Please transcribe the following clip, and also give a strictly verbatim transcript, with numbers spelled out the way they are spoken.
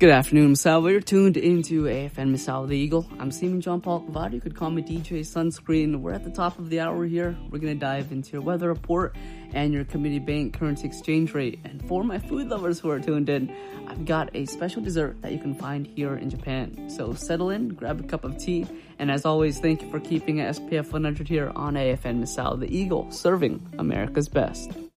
Good afternoon, Misal. You're tuned into A F N Misal the Eagle. I'm Seaman John Paul Cavada. You could call me D J Sunscreen. We're at the top of the hour here. We're going to dive into your weather report and your community bank currency exchange rate. And for my food lovers who are tuned in, I've got a special dessert that you can find here in Japan. So settle in, grab a cup of tea, and as always, thank you for keeping S P F one hundred here on A F N Misal the Eagle, serving America's best.